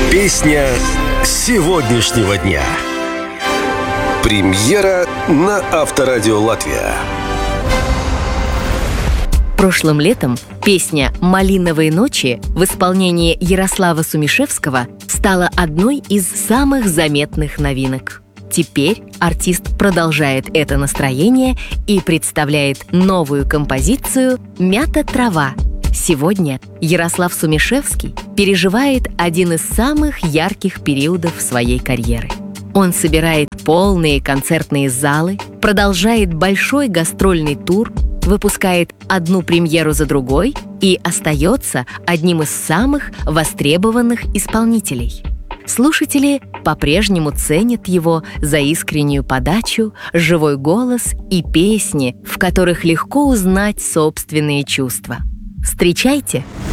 Песня сегодняшнего дня. Премьера на Авторадио Латвия. Прошлым летом песня «Малиновые ночи» в исполнении Ярослава Сумишевского стала одной из самых заметных новинок. Теперь артист продолжает это настроение и представляет новую композицию «Мята трава». Сегодня Ярослав Сумишевский переживает один из самых ярких периодов своей карьеры. Он собирает полные концертные залы, продолжает большой гастрольный тур, выпускает одну премьеру за другой и остается одним из самых востребованных исполнителей. Слушатели по-прежнему ценят его за искреннюю подачу, живой голос и песни, в которых легко узнать собственные чувства. Встречайте